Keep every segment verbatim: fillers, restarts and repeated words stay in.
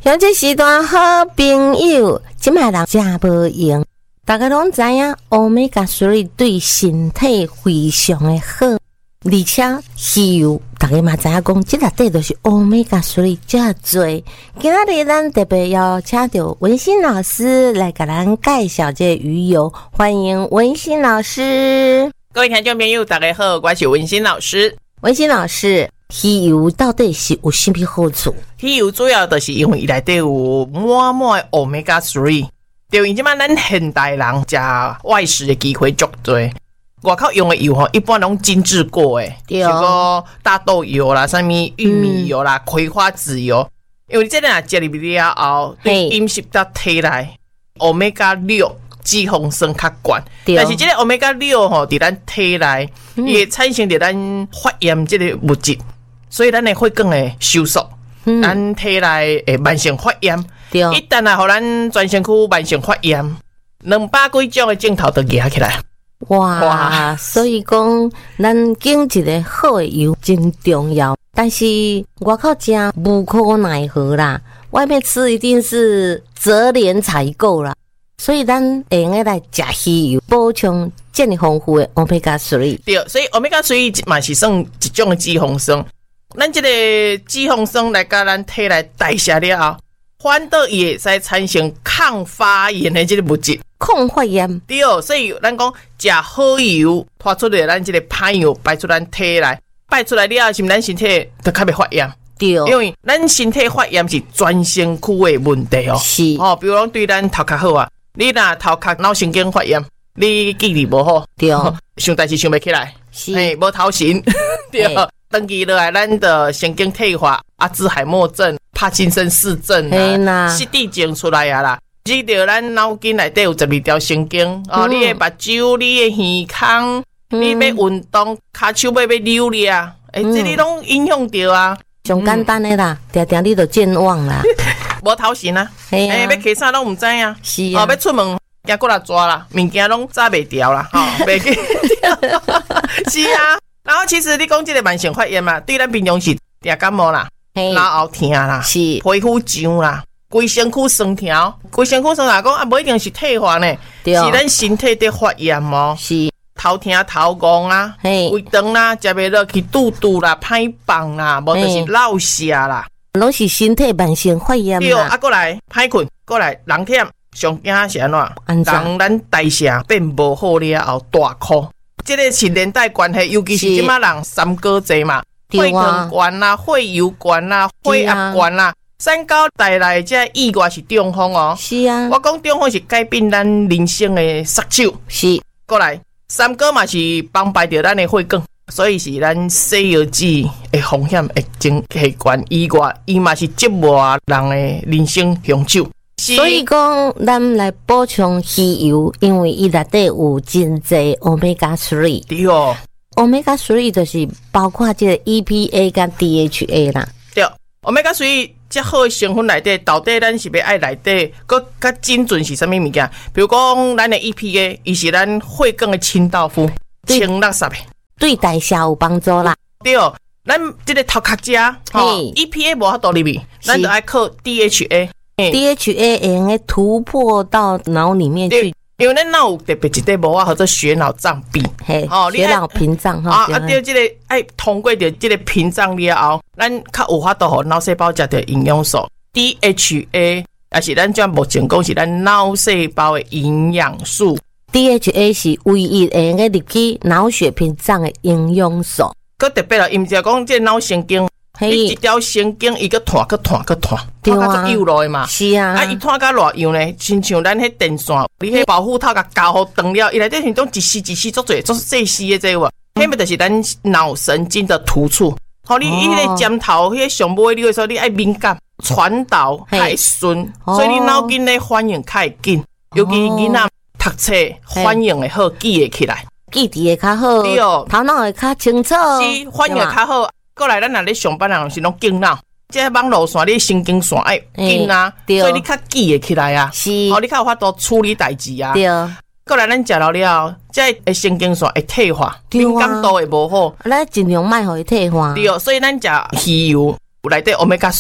像这时段好朋友，即卖人真无用，大家拢知影 Omega 三 对身体非常的好，而且鱼油大家嘛知影讲，即内底就是 Omega 三 遮多。今仔日咱特别邀请到文心老师来给咱介绍这鱼油，欢迎文心老师。 各位听众朋友，大家好，我是文心老师。 文心老师，鱼油到底是有什么好处？ 鱼油主要就是因为伊内底有满满的 Omega 三，对，因即摆咱现代人食外食的机会足多，外口用的油吼，一般拢精致过诶，像个大豆油啦、啥物玉米油啦、葵花籽油，因为这个若食入去了后，对饮食到体内 Omega 六。脂肪酸较悬，但是这个 Omega 六 吼，伫咱体内也产生着咱发炎这个物质，所以咱的血管会收缩，嗯、咱体内会慢性发炎。一旦啊，互咱全身躯慢性发炎，两百几种的症头都压起来。 哇！哇所以讲，咱拣一个好的油真重要，但是外口食无可奈何啦，外面吃一定是择廉采购啦。所以咱会用来食鱼油，补充这么丰富的 Omega 三。 对，所以 Omega 三嘛是算一种的脂肪酸。咱这个脂肪酸来甲咱体内代谢了后，反倒伊会使产生抗发炎的这个物质。 抗发炎。 对，所以咱讲食好油，拖出来咱这个歹油排出咱体内，排出来了后，是毋咱身体就较袂发炎。 对， 因为咱身体发炎是全身躯的问题哦。 是哦，比如讲对咱头壳好啊。你若头壳脑神经发炎，你记忆无好， 对， 想代志想不起来，嘿，无头神，对，长期落来咱的神经退化、阿兹海默症、帕金森氏症啊，失智症出来啊啦。记得咱脑筋内底有十二条神经，哦，嗯、你的目睭、你的耳孔，嗯、你要运动，骹手要要溜咧，诶、嗯，这里拢影响到啊。 上简单的啦，定定你就健忘啦。 无头神啊，诶、欸，要摕啥拢毋知啊， 是啊， 哦，要出门惊过来抓啦，物件拢抓袂掉啦，吼、哦，袂记是啊。然后其实你讲这个慢性发炎嘛，对咱平常是定感冒啦，脑后疼啦， 是皮肤痒啦，规身躯酸痛，规身躯酸痛讲啊，无一定是退化呢，是咱身体在发炎哦， 是头疼头晕啊，胃肠啦，食袂落去肚肚啦，歹放啦，无就是落瀉啦。 拢是身体慢性发炎啦， 对，啊，过来歹困，过来人忝，上惊是安怎？人咱代谢变无好了后大哭，这个是连带关系，尤其是即马人三高济嘛，血糖悬啦、血油悬啦、血压悬啦，三高带来这意外是中风哦。 是啊， 我讲中风是改变咱人生的杀手。 是， 过来三高嘛是帮败着咱的血管。所以是咱西药剂的风险会真系悬，以外，伊嘛是折磨人的人生凶手。 所以讲，咱来补充鱼油，因为伊内底有真济 Omega 三。 对哦 ，Omega 三就是包括这个 E P A 跟 D H A 啦。 对 ，Omega 三这好的成分内底，到底咱是要爱内底，佮较精准是啥物物件？比如讲，咱的 E P A， 伊是咱血管的清道夫，清垃圾的。 对代谢有帮助啦， 对，咱这个头壳食，吼 ，E P A 无法度入去，咱就爱靠 D H A，D H A 会用个突破到脑里面去， 因为咱脑有特别一块膜啊，或者血脑障壁， 嘿，哦，血脑屏障哈， 啊，啊，对，这个爱通过着这个屏障了后，咱较有法度互脑细胞食到营养素 ，D H A， 也是咱将目前讲是咱脑细胞的营养素。 D H A 是唯一会用个入去脑血屏障的营养素， 佮特别啦，因就讲这脑神经，你一条神经伊个断个断个断， 对啊， 它有落的嘛， 是啊， 啊，伊断到偌样呢？亲像咱迄电线，你迄保护套甲交互断了，伊内底是种一丝一丝做做做细丝的这个，迄么就是咱脑神经的突触。好，你迄个尖头，迄个上尾你会说你爱敏感，传导太顺，所以你脑筋咧反应太紧，尤其囡仔。读册反应会好，记会起来， 记忆会较好，对哦，头脑会较清楚， 是反应会较好。过来，咱若咧上班人是拢紧脑，这网络线你神经线爱紧啊，所以你较记会起来啊，是，哦，你较有法度处理代志啊。对，过来咱食了了，这个神经线会退化，敏感度会无好， 咱尽量莫互伊退化。 对，所以咱食鱼油内底 Omega 三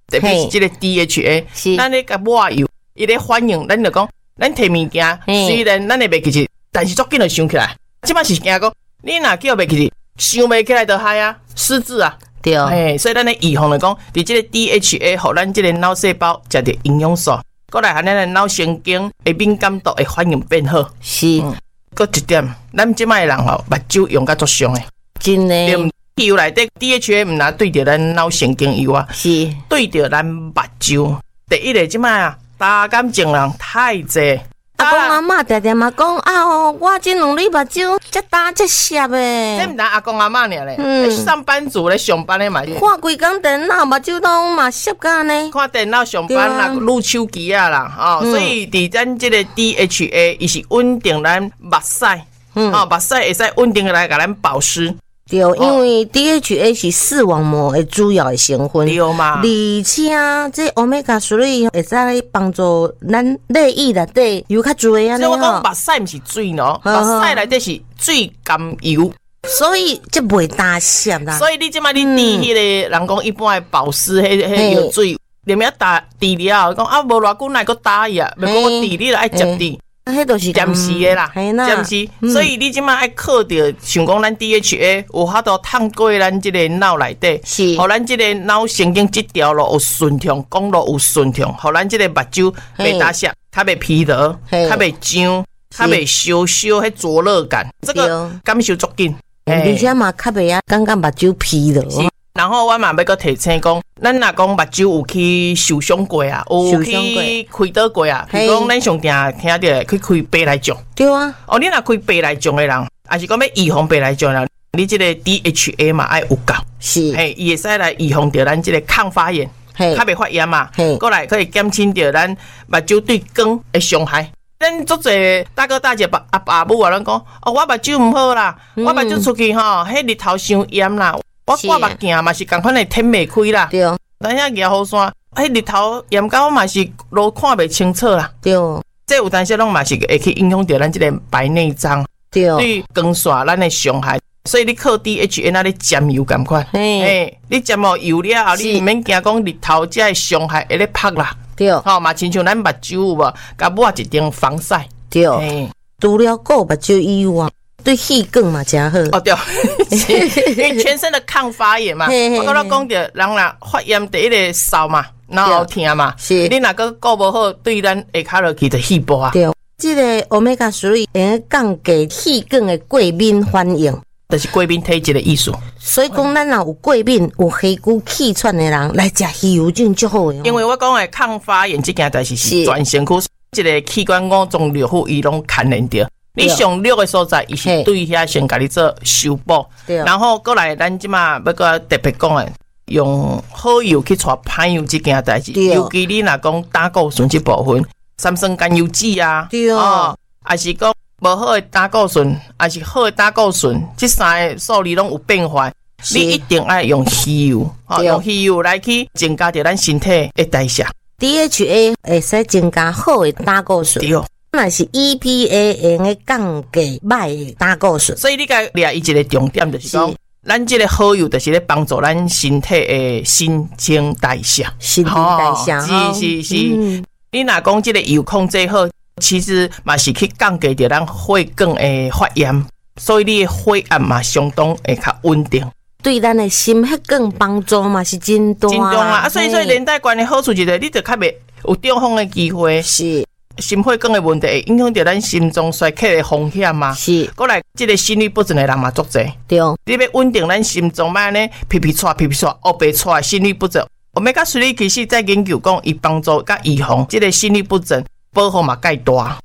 特别是这个 D H A， 是咱咧甲抹油，伊咧反应，咱就讲，咱摕物件，虽然咱会袂记起，但是足紧就想起来。即摆是惊讲，你若叫袂记起，想袂起来就害啊，失智啊。 对， 哎，所以咱咧预防来讲，伫这个 D H A， 互咱这个脑细胞食着营养素，过来咱的脑神经的敏感度会反应变好。 是。 搁一点，咱即摆人吼，目睭用甲足伤诶， 真诶。 油内底 D H A 毋若对着咱脑神经油啊， 是对着咱目睭。第一个即摆啊，大感情人太济。 阿公阿嬷常常嘛讲啊哦，我这两日目睭遮大遮涩诶。 这毋但阿公阿嬷尔咧，嗯、上班族咧上班咧嘛， 看规工电脑目睭拢嘛涩甲呢。 看电脑上班啦，撸手机啊啦，哦，嗯、所以伫咱这个 D H A， 伊是稳定咱目屎，嗯，哦，目屎会使稳定来甲咱保湿。 对，因为 D H A 是视网膜的主要的成分， 对嘛？ 而且这 Omega 三会使帮助咱内液内底油较多啊。 所以我讲目屎毋是水喏，目屎内底是水甘油， 所以这袂大涩啦。 所以你即摆你滴迄个人讲一般的保湿，迄迄药水，你咪要打滴了，讲啊无偌久乃个打呀，袂讲我滴你了爱接滴。 迄都是暂时的啦，暂时，嗯、所以你即摆爱靠着，想讲咱 D H A 有法度探过咱即个脑内底，是，互咱即个脑神经这条路有顺畅，公路有顺畅，互咱即个目睭袂打涩，较袂疲劳，较袂痒，较袂烧烧迄灼热感，这个感受足紧， 而且嘛较袂啊感觉目睭疲劳。 然后我嘛要搁提醒讲，咱若讲目睭有去受伤过啊，有去开刀过啊，比如讲咱上定听着去开白内障， 对啊。 哦，你若开白内障的人，还是讲要预防白内障的人，你这个 D H A 嘛爱有够， 是， 嘿，伊会使来预防着咱这个抗发炎，嘿，较袂发炎嘛，嘿，过来可以减轻着咱目睭对光的伤害。咱足侪大哥大姐爸阿爸母啊，咱讲哦，我目睭毋好啦，嗯、我目睭出去吼，迄日头伤炎啦。我挂目镜嘛是共款的天袂开啦，对，等下摇雨伞，迄日头炎到我嘛是路看袂清楚啦，对，这有当时拢嘛是会去影响到咱这个白内障，对，对光线咱的伤害，所以你靠 D H A 那咧沾油共款，嘿，你沾了油了后，你毋免惊讲日头这个伤害会咧拍啦，对，吼嘛亲像咱目睭有无，甲抹一张防晒，对， 除了顾目睭以外。对气管嘛真好哦，对，因为全身的抗发炎嘛。我刚刚讲着，人若发炎第一个扫嘛，然后痛嘛，是你若个顾无好，对咱下骹落去就气爆啊。 对，这个 Omega 三会降低气管的过敏反应， 就是过敏体质的意思。 所以讲，咱若有过敏、有气管气喘的人来食鱼油菌就好的。 因为我讲的抗发炎这件代志是全身躯这个器官五脏六腑伊拢牵连着。你上弱的所在，伊是对遐先甲你做修补，然后过来咱即嘛要个特别讲诶，用好油去带歹油这件代志，尤其你若讲胆固醇这部分，三酸甘油酯啊，哦，还是讲无好的胆固醇，还是好的胆固醇，这三个数字拢有变化，你一定爱用鱼油，哦，用鱼油来去增加着咱身体的代谢。 D H A 会使增加好的胆固醇。那是 E P A 用的降低歹的胆固醇， 所以你该抓伊一个重点就是讲，咱这个好油就是咧帮助咱身体的新陈代谢， 新陈代谢， 哦、是是是。嗯、你若讲这个油控制好，其实嘛是去降低着咱血管的发炎，所以你的血压嘛相当会较稳定。 对咱的心血管帮助嘛是真大， 真重啊！啊，所以所以连带关的好处就是，你就较袂有中风的机会是。心血管的问题会影响到咱心脏衰竭的风险嘛？是。过来，这个心律不整的人嘛足侪。对。你要稳定咱心脏，慢呢，皮皮喘、皮皮喘、黑白喘，心律不整。Omega 三其实在研究讲，伊帮助甲预防这个心律不整，保护嘛介大。